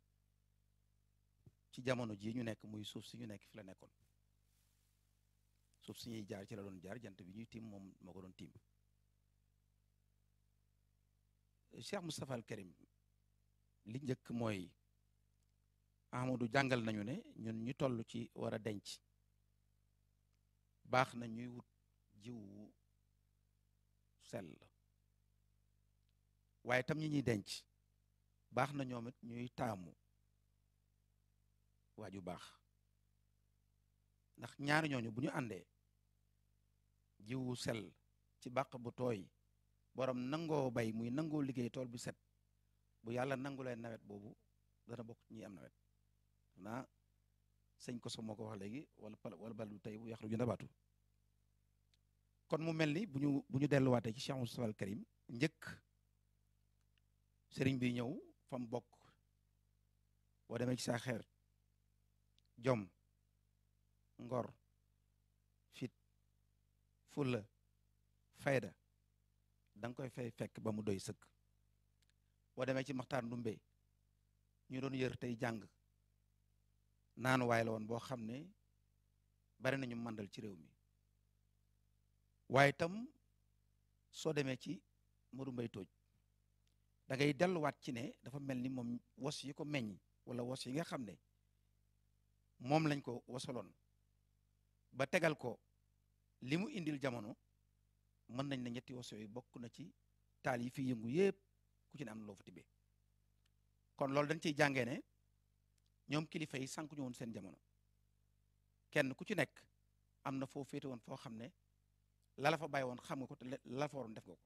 S4: ci jamono ji ñu nekk muy suuf si ñu nekk fi la nekkoon suuf si ñuy jaar ci la doon jaar jant bi ñuy tiim moom moo ko doon tiim Cheikh Moustapha Al Karim li njëkk mooy Amadou jàngal nañu ne ñun ñu toll ci war a denc baax na ñuy wut jiwu sell waaye tam ñi ñuy denc baax na ñoom it ñuy taamu waaju baax ndax ñaari ñooñu bu ñu àndee jiwu sell ci bàq bu tooy borom nangoo bay muy nangoo liggéey tool bu set bu yàlla nangu leen nawet boobu dana bokk ñi am nawet naa sëñ ko so moo ko wax léegi wala wala bal bu tey bu yaxru ju nabaatu kon mu mel ni bu ñu bu ñu delluwaatee ci Cheikh Moustapha al Karim njëkk sëriñ bi ñëw fa mu bokk boo demee ci saa xeer jom ngor fit fulla fayda da nga koy fay fekk ba mu doy sëkk boo demee ci Maxtaar Ndumbe ñu doon yër tey jàng naan waay la woon boo xam ne bari nañu màndal ci réew mi waaye tam soo demee ci Modou Mbay Tooj da ngay delluwaat ci ne dafa mel ni moom wos yi ko meññ wala wos yi nga xam ne moom lañ ko wasaloon ba tegal ko li mu indil jamono mën nañ ne ñetti wos yooyu bokk na ci taal yi fi yëngu yépp ku ci ne am na loo fa tibbee kon loolu dañ ciy jàngee ne ñoom kilifa yi sànq ñu woon seen jamono kenn ku ci nekk am na foo féete woon foo xam ne la la fa bàyyi woon xam nga ko te la la fa waroon def nga ko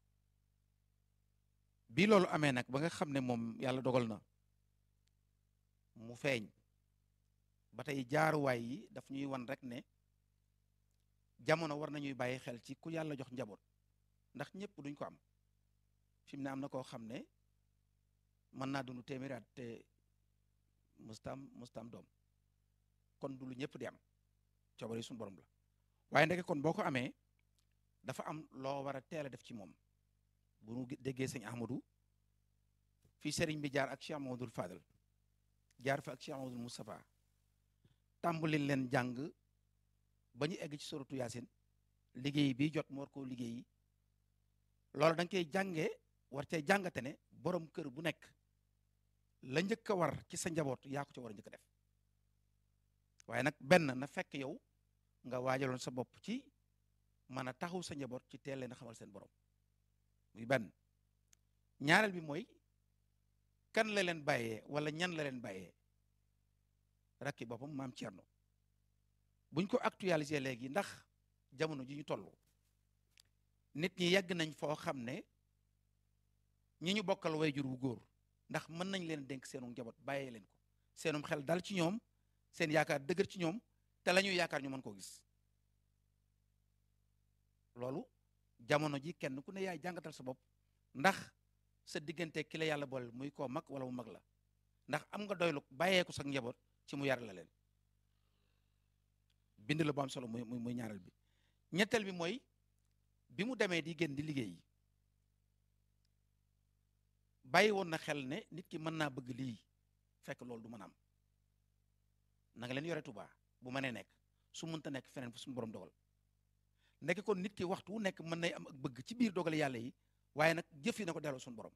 S4: bi loolu amee nag ba nga xam ne moom yàlla dogal na mu feeñ ba tey jaaruwaay yi daf ñuy wan rek ne jamono war nañuy bàyyi xel ci ku yàlla jox njaboot ndax ñëpp duñ ko am fi mu ne am na koo xam ne mën naa dund téeméeri at te mustam mustam doom kon du lu ñëpp di am coobare yi suñu borom la waaye ndeke kon boo ko amee dafa am loo war a teel a def ci moom bu nu déggee sëñ Ahmadou fii sëriñ bi jaar ak Cheikh Mamadou Fadal jaar fa ak Cheikh Mamadou Moustapha tàmbali leen jàng ba ñu egg ci suratu Yaasin liggéey bi jot mu war koo liggéey loolu da nga koy jàngee war cee jàngate ne borom kër bu nekk la njëkk a war ci sa njaboot yaa ko ca war a njëkk a def waaye nag benn na fekk yow nga waajaloon sa bopp ci mën a taxaw sa njaboot ci teel leen a xamal seen borom muy benn ñaareel bi mooy kan la leen bàyyee wala ñan la leen bàyyee rakki boppam maam Thierno buñ ko actualiser léegi ndax jamono ji ñu toll nit ñi yegg nañ foo xam ne ñi ñu bokkal wayjur wu góor ndax mën nañ leen dénk seenu njaboot bàyyee leen ko seenum xel dal ci ñoom seen yaakaar dëgër ci ñoom te la ñuy yaakaar ñu mën koo gis loolu jamono ji kenn ku ne yaay jàngatal sa bopp ndax sa diggante ki la yàlla boole muy koo mag wala mu mag la ndax am nga doylu bàyyee ko sa njaboot ci mu yar la leen bind la bu am solo muy muy ñaareel bi ñetteel bi mooy bi mu demee di génn di liggéey bàyyi woon na xel ne nit ki mën naa bëgg lii fekk loolu du mën a am na nga leen yore Tuubaa bu mënee nekk su mënta nekk feneen fu suñu borom dogal ndeke kon nit ki waxtu wu nekk mën nay am ak bëgg ci biir dogal yàlla yi waaye nag jëf yi na ko delloo suñu borom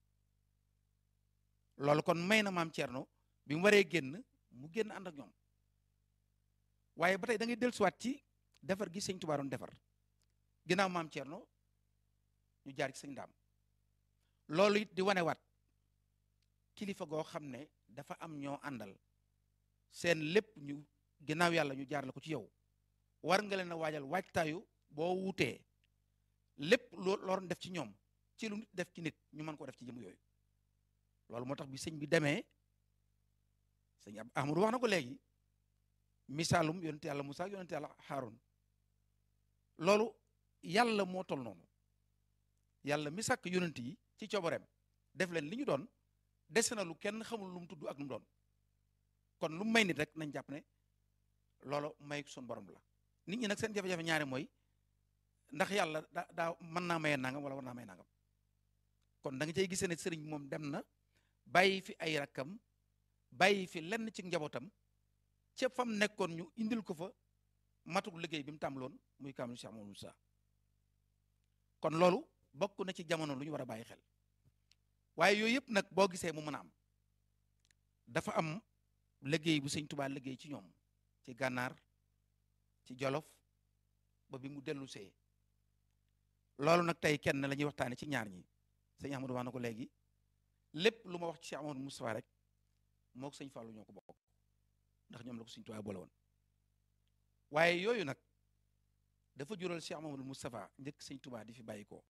S4: loolu kon may na maam Thierno bi mu waree génn mu génn ànd ak ñoom waaye ba tey da ngay dellusiwaat ci defar gi sëñ Tuubaa doon defar ginnaaw maam Thierno ñu jaar ci sëñ Ndaam loolu it di wanewaat kilifa goo xam ne dafa am ñoo àndal seen lépp ñu ginnaaw yàlla ñu jaar la ko ci yow war nga leen a waajal waajtaayu boo wutee lépp loo looroon def ci ñoom ci lu nit def ci nit ñu mën ko def ci jëm yooyu loolu moo tax bi sëñ bi demee sëñ ab Ahmadou wax na ko léegi misaalum yonente yàlla Musaa yonente yàlla Haarun loolu yàlla moo tol noonu yàlla mi sàkk yonent yi ci coobareem def leen li ñu doon dese na lu kenn xamul lu mu tudd ak lu mu doon kon lu mu may nit rek nañ jàpp ne loolu may sun borom la nit ñi nag seen jafe-jafe ñaari mooy ndax yàlla daa daa mën naa maye nangam wala war naa may nangam kon da nga cay gisee ne sëriñ moom dem na bàyyi fi ay rakkam bàyyi fi lenn ci njabootam ca fam nekkoon ñu indil ko fa matuk liggéey bi mu tàmbaloon muy kaamil Cheikh Mamadou Moussa kon loolu bokk na ci jamono lu ñu war a bàyyi xel waaye yooyu yëpp nag boo gisee mu mën a am dafa am liggéey bu sëñ Tuubaa liggéey ci ñoom ci gànnaar ci jolof ba bi mu dellu see loolu nag tey kenn la ñuy waxtaane ci ñaar ñi sëñ Ahmadou wax na ko léegi lépp lu ma wax ci Cheikh Amadou Moustapha rek moo ko sëñ Fallou ñoo ko bokk ndax ñoom la ko sëñ Tuubaa boole woon waaye yooyu nag dafa jural Cheikh Amadou Moustapha njëkk sëñ Tuubaa di fi bàyyi ko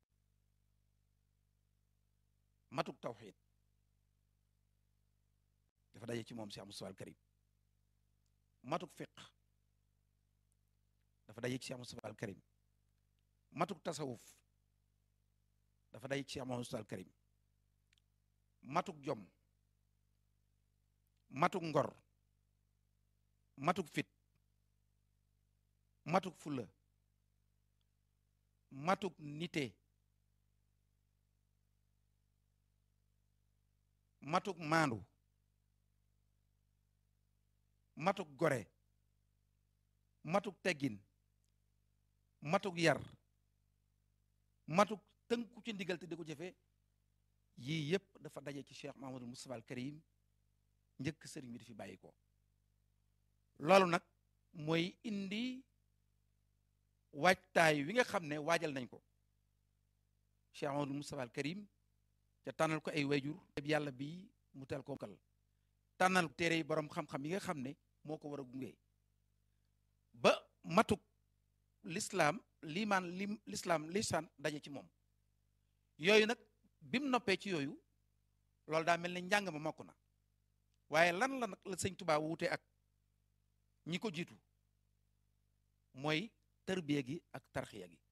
S4: matuk tawxiid dafa daje ci moom Cheikh Moustapha al Karim matuk fiq dafa daje ci Cheikh Moustapha al Karim matuk tasawuf dafa daje ci Cheikh Moustapha al Karim matuk jom matuk ngor matuk fit matuk fulla matuk nite matuk maandu matuk gore matuk teggin matuk yar matuk tënku ci ndigal te di ko jëfe yii yëpp dafa daje ci Cheikh Mahamadou Moustapha al Karim njëkk sëriñ bi di fi bàyyi ko loolu nag mooy indi waajtaay wi nga xam ne waajal nañ ko Cheikh Mahamadou Moustapha al Karim te tànnal ko ay wayjur yàlla bi mu tel ko kal tànnal téere yi borom xam-xam yi nga xam ne moo ko war a gunge ba matuk lislaam liimaan lim lislaam lisaan daje ci moom yooyu nag bi mu noppee ci yooyu loolu daa mel ne njàng ma mokk na waaye lan la nag la sëñ Tuubaa wuute ak ñi ko jiitu mooy tërbiya gi ak tarxiya gi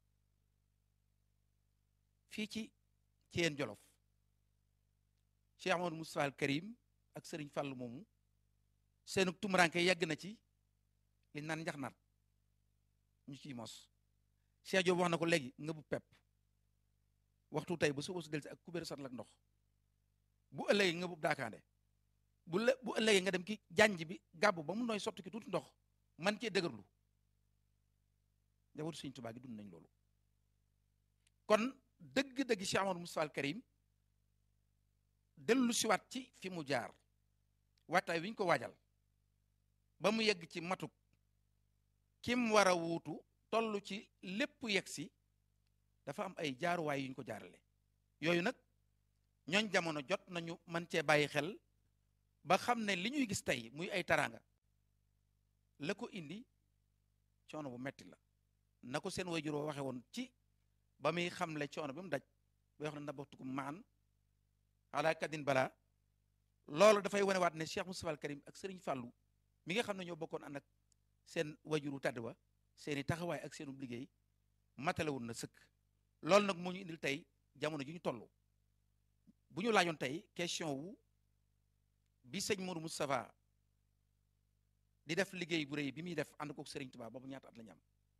S4: fii ci Ceyeen Jolof Cheikh Amadou Moustapha al Karim ak sëriñ Fàllu moomu seenu tumuranke yegg na ci li naan njaxnaat ñu ciy mos Cheikh Diop wax na ko léegi nga bu pepp waxtu tey ba suba su del si ak kubéer sat lak ndox bu ëllëgee nga bu daakaande bu lë bu ëllëgee nga dem ki janj bi gàbbu ba mu nooy sotti ki tuuti ndox man cee dëgërlu njabootu Sëriñ Tuubaa gi dund nañ loolu kon dëgg-dëgg Cheikh Amadou Moustapha al Karim dellu siwaat ci fi mu jaar waataay wi ñu ko waajal ba mu yegg ci matuk kim war a wuutu toll ci lépp yegg si dafa am ay jaaruwaay yu ñu ko jaarale yooyu nag ñooñ jamono jot nañu man cee bàyyi xel ba xam ne li ñuy gis tey muy ay taraanga la ko indi coono bu metti la na ko seen waajur waxe woon ci ba muy xamle coono bi mu daj ba wax na nabatukum maan ala kadin bala loolu dafay wanewaat ne Cheikh Moustapha al Karim ak Serigne Fallou mi nga xam ne ñoo bokkoon ànd ak seen wajuru tàdd wa seeni taxawaay ak seenu liggéey matalewul na sëkk loolu nag moo ñu indil tey jamono ji ñu toll bu ñu laajoon tey question wu bi sëñ Modou Moustapha di def liggéey bu rëy bi muy def ànd kook Serigne Touba boobu ñaata at la ñu am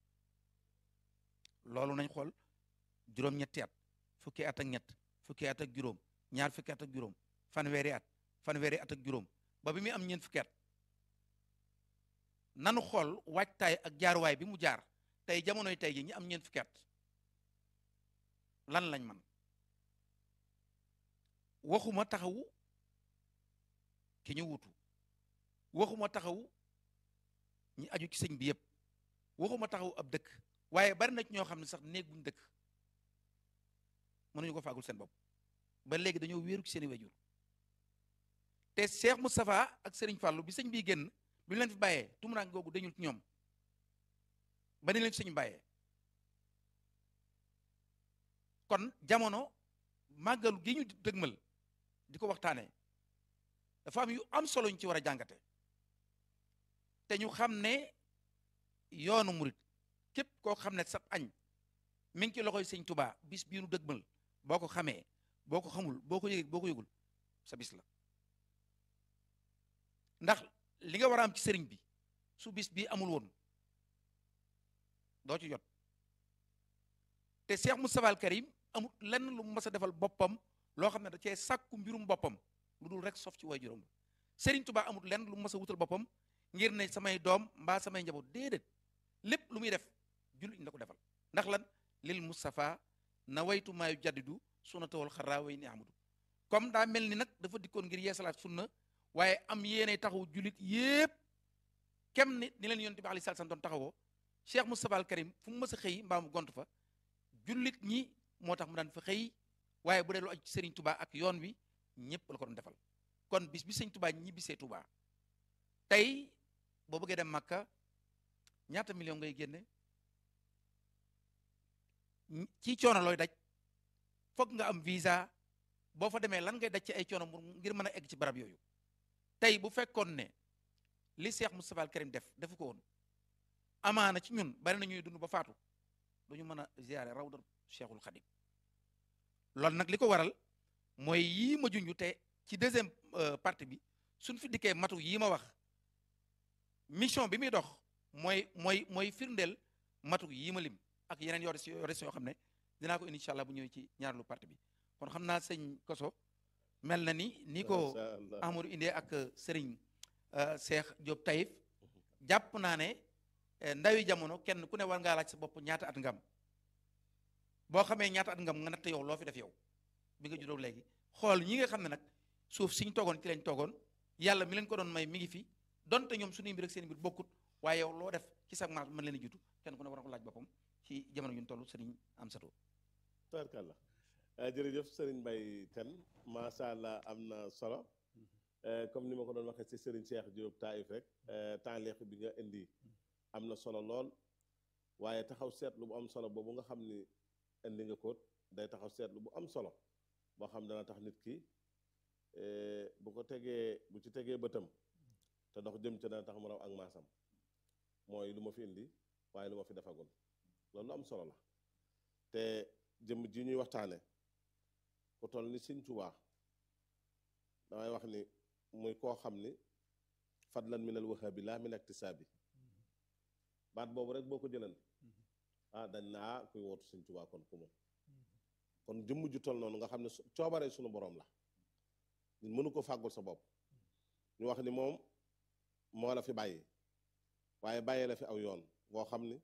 S4: loolu nañ xool juróom-ñetti at fukki at ak ñett fukki at ak juróom ñaar fukki at ak juróom fanweeri at fanweeri at ak juróom ba bi muy am ñeent fukki at nanu xool waajtaay ak jaaruwaay bi mu jaar tey jamonoy tey ji ñi am ñeent fukki at lan lañ man waxuma taxawu ki ñu wutu waxuma taxawu ñi aju ci sëñ bi yëpp waxuma taxawu ab dëkk waaye bari na ci ñoo xam ne sax néeg buñ dëkk mënuñu ko faagul seen bopp ba léegi dañoo wéeru ci seen i wajur te Cheikh Moustapha ak Serigne Fallou bi sëñ bii génn bi ñu leen fi bàyyee tumuraan googu dañul ci ñoom ba ni leen fi sëñ bàyyee kon jamono màggalu gi ñu dëgmal di ko waxtaanee dafa am yu am solo ñu ci war a jàngate te ñu xam ne yoonu murit képp koo xam ne sab añ mi ngi ci loxoy sëñ Touba bis bii nu dëgmal boo ko xamee boo ko xamul boo ko yëgee boo ko yëgul sa bis la ndax li nga war a am ci sëriñ bi su bis bii amul woon doo ci jot te Cheikh Moustapha al Karim amul lenn lu mu mas a defal boppam loo xam ne da cee sàkku mbirum boppam lu dul rek sof ci way juróom Serigne Touba amul lenn lu mu mas a wutal boppam ngir ne samay doom mbaa samay njaboot déedéet lépp lu muy def jullit ñi la ko defal ndax lan lil Moustapha na waytu maayu jaddidu sunnatawal xaraa way ni ahmadu comme daa mel ni nag dafa dikkoon ngir yeesalaat sunna waaye am yéene taxaw jullit yépp kem ni ni leen yonent bi alayhi salaam doon taxawoo Cheikh Moustapha al Karim fu mu mës a xëy mbaa mu gont fa jullit ñi moo tax mu daan fa xëy waaye bu dee lu aju ci Serigne Touba ak yoon wi ñëpp la ko doon defal kon bis bi Serigne Touba ñi bisee Touba tey boo bëggee dem Makka ñaata million ngay génne ci coono looy daj foog nga am visa boo fa demee lan ngay daj ci ay coono ngir mën a egg ci barab yooyu tey bu fekkoon ne li Cheikh Moustapha al Karim def defu ko woon amaana ci ñun bari na ñuy dund ba faatu duñu mën a ziyaare rawda Cheikhul Khadim loolu nag li ko waral mooy yii ma junju te ci deuxième partie bi suñ fi dikkee matu yii ma wax mission bi muy dox mooy mooy mooy firndeel matu yii ma lim ak yeneen yores yores yoo xam ne dinaa ko incha allah bu ñëwee ci ñaareelu partie bi kon xam naa sëñ Koso mel na ni ni ko Amadou indee ak Serigne Cheikh Diop Taïf jàpp naa ne ndawi jamono kenn ku ne war ngaa laaj sa bopp ñaata at ngam boo xamee ñaata at ngam nga natt yow loo fi def yow bi nga juddoo léegi xool ñi nga xam ne nag suuf si ñu toogoon ci lañ toogoon yàlla mi leen ko doon may mi ngi fi donte ñoom suñuy mbir ak seen mbir bokkut waaye yow loo def ci sa maat mën leen a jutu kenn ku ne war na ko laaj boppam ci jamono yu ñu toll Serigne Amsatou.
S2: tabarkàlla jërëjëf Serigne Mbaye Kane macha allah am na solo comme ni ma ko doon waxee ci Serigne Cheikh Diop Taïf rek taalix bi nga indi am na solo lool waaye taxaw seetlu bu am solo boobu nga xam ni indi nga ko day taxaw seetlu bu am solo boo xam dana tax nit ki bu ko tegee bu ci tegee bëtam te dox jëm ca dana tax mu raw ak maasam mooy lu ma fi indi waaye lu ma fi defagul loolu lu am solo la te jëm ji ñuy waxtaane ku toll ni Sëñ Tuubaa damay wax ni muy koo xam ni fadlan minal wahaabi laa min iktisaabi baat boobu rek boo ko jëlan ah dañ naa kuy wootu Sëñ Tuubaa kon ku moom kon jëmm ju toll noonu nga xam ne coobaree suñu boroom la ñun mënu ko fàggul sa bopp ñu wax ni moom moo la fi bàyyi waaye bàyyee la fi aw yoon boo xam ni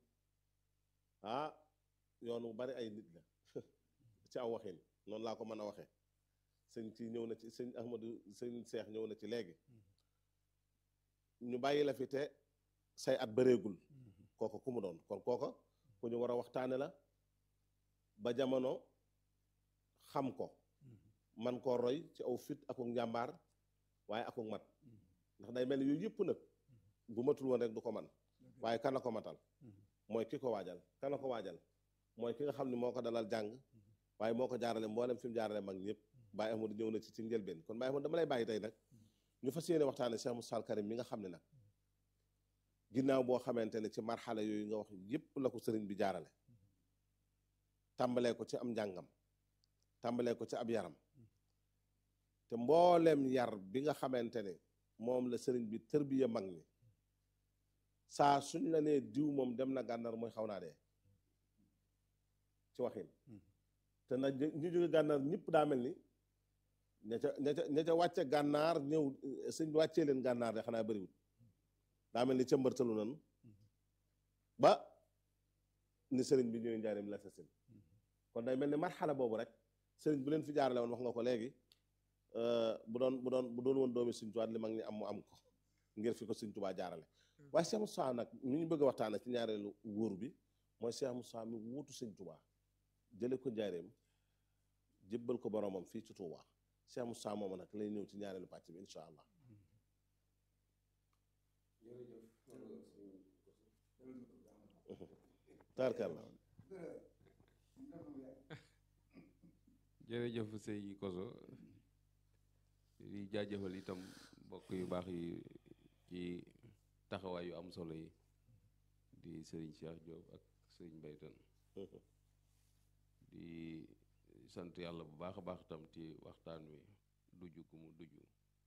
S2: ah yoon wu bari ay nit la ci aw waxin noonu laa ko mën a waxee sëñ ci ñëw na ci sëñ Ahmadou sëñ Seex ñëw na ci léegi ñu bàyyi la fi te say at bëreegul kooka ku mu doon kon kooka ku ñu war a waxtaane la ba jamono xam ko man koo roy ci aw fit akuk njàmbaar waaye akuk mat ndax day mel ni yooyu yëpp nag bu matul woon rek du ko man waaye kan la ko matal mooy ki ko waajal kan la ko waajal mooy ki nga xam ne moo ko dalal jàng waaye moo ko jaarale mboolem fi mu jaarale mag ñëpp Baye Amadou ñëw na ci ci njëlbeen kon Baye Amadou dama lay bàyyi tey nag ñu fas yéene waxtaane Cheikh Moustapha al Karim mi nga xam ne nag ginnaaw boo xamante ne ci marxala yooyu nga wax yëpp la ko sëriñ bi jaarale tàmbalee ko ci am njàngam tàmbalee ko ci ab yaram te mbooleem yar bi nga xamante ne moom la sëriñ bi tërbiya mag ñi saa suñ la nee diw moom dem na gànnaar mooy xaw naa dee ci waxin te nag ñu jóge gànnaar ñëpp daa mel ni ña ca ña ca ña ca wàcce gànnaar ñëw sëñ bi wàccee leen gànnaar de xanaa bëriwul daa mel ni ca mbërtalu nan ba ni sëriñ bi ñëwee njaareem la sa sin kon day mel ni marxala boobu rek sëriñ bu leen fi jaarale woon wax nga ko léegi bu doon bu doon bu doon woon doomi Sëñ Tuubaa li mag ñi am mu am ko ngir fi ko Sëñ Tuubaa jaarale waaye Cheikh Moustapha nag mi ñu bëgg a waxtaane ci ñaareelu wóor bi mooy Cheikh Moustapha mi wuutu Sëñ Tuubaa jële ko njaareem jébbal ko boromam fii ci Tuubaa Cheikh Moustapha moom nag lay ñëw ci ñaareelu pàcc bi incha allah. taarkalla
S1: jërëjëf sëñ Koso di jaajëfal itam mbokk yu baax yi ci taxawaay yu am solo yi di sëriñ Cheikh Diop ak sëriñ Mbaye Kane di sant yàlla bu baax a baax itam ci waxtaan wi duju gu mu duju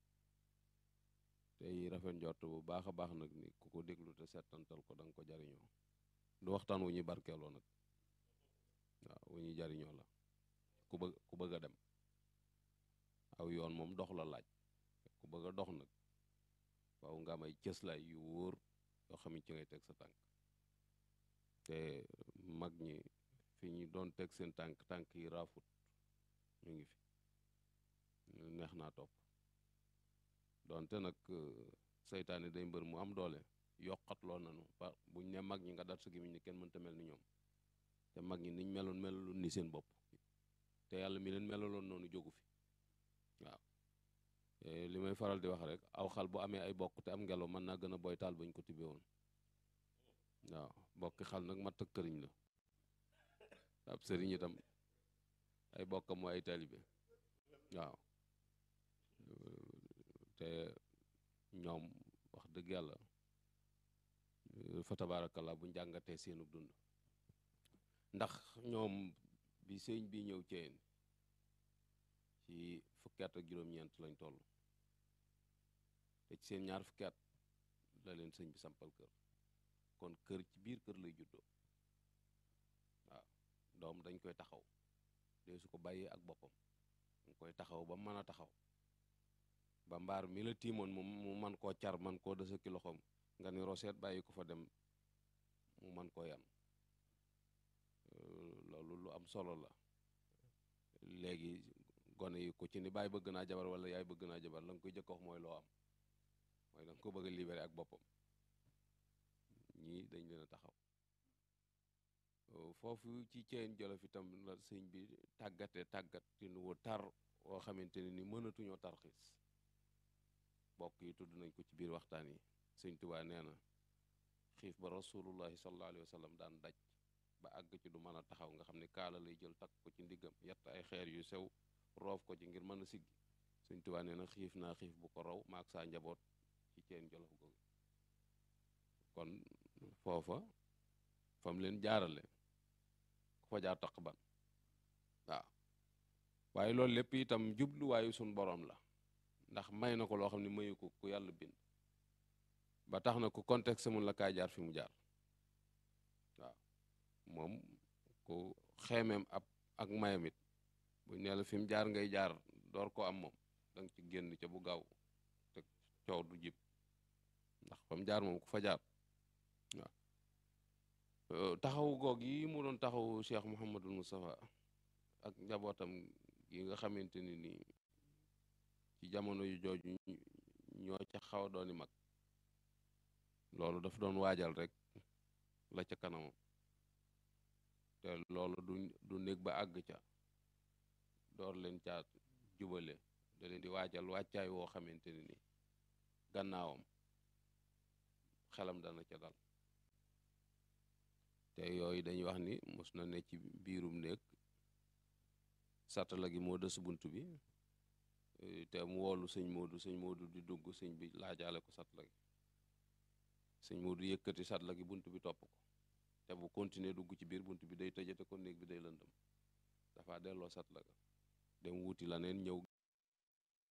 S1: tey rafet njort bu baax a baax nag ni ku ko déglu te settantal ko da nga ko jariñoo du waxtaan wu ñuy barkeeloo nag waaw wu ñuy jariñoo la ku bëgg ku bëgg a dem aw yoon moom dox la laaj ku bëgg a dox nag waaw nga am ay cëslaay yu wóor yoo xam ne ci ngay teg sa tànk te mag ñi fi ñu doon teg seen tànk tànk yi raafut ñu ngi fi neex naa topp donte nag seytaane day mbër mu am doole yokkat loo nanu ba buñ ne mag ñi nga dar sa gémmiñ ni kenn mënta mel ni ñoom te mag ñi niñ meloon melaloon ni seen bopp te yàlla mi leen melaloon noonu jógu fi waaw li may faral di wax rek aw xal bu amee ay bokk te am ngelaw mën naa gën a boy taal bañ ko tibbee woon waaw bokki xal nag matt ak këriñ la ab sëriñ itam ay bokkam mooy ay taalibe waaw te ñoom wax dëgg yàlla fa tabaarakallaa bu njàngatee seenu dund ndax ñoom bi sëñ bi ñëw ceen ci fukki at ak juróom-ñeent lañ toll te ci seen ñaar fukki at la leen sëñ bi sampal kër kon kër ci biir kër lay juddoo waaw doom dañ koy taxaw dee su ko bàyyee ak boppam dañ koy taxaw ba mën a taxaw ba mbaar mi la tiimoon mu mu man koo car man koo dësa ki loxoom nga ni roseet bàyyi ko fa dem mu man koo yan loolu lu am solo la léegi gone yi ku ci ni bàyyi bëgg naa jabar wala yaay bëgg naa jabar la nga koy jëkk wax mooy loo am mooy da nga ko bëgg a libéré ak boppam ñii dañ leen a taxaw foofu ci ceen jolof itam la sëñ bi tàggate tàggat ci nu tar woo xamante ne ni mënatuñoo tarxiis bokk yi tudd nañ ko ci biir waxtaan yi sëñ Tuubaa nee na xiif ba rasulullahi sallallahu alayhi wa sallam daan daj ba àgg ci du mën a taxaw nga xam ne kaala lay jël takk ko ci ndiggam yatt ay xeer yu sew roof ko ci ngir mën a siggi sëñ Tuubaa nee na xiif naa xiif bu ko raw maak saa njaboot ci ceen jolof googu kon foofa fam leen jaarale ku fa jaar taq ban waaw waaye loolu lépp itam jubluwaayu suñ borom la ndax may na ko loo xam ne mayu ko ku yàlla bind ba tax na ku contexte mun la kaay jaar fi mu jaar waaw moom ku xeemeem ab ak mayamit buñ nee la fi mu jaar ngay jaar door ko am moom danga ci génn ca bu gaaw te coow du jib ndax fa mu jaar moom ku fa jaar waaw taxaw goog yi mu doon taxaw Cheikh Mouhamadul Moustapha ak njabootam gi nga xamante ni nii ci jamono yu jooju ñoo ca xaw a dooni mag loolu daf doon waajal rek la ca kanamam te loolu du du néeg ba àgg ca door leen caa jubale da leen di waajal wàccaay woo xamante ni nii gannaawam xelam dana ca dal te yooyu dañuy wax ni mos na ne ci biirum néeg satala gi moo dës bunt bi te mu woolu sëñ Moodu sëñ Moodu di dugg sëñ bi laajaale ko satla gi sëñ Moodu yëkkati satla gi bunt bi topp ko te bu continuer dugg ci biir bunt bi day tëjate ko néeg bi day lëndëm dafa delloo satla ga dem wuti la neen ñëw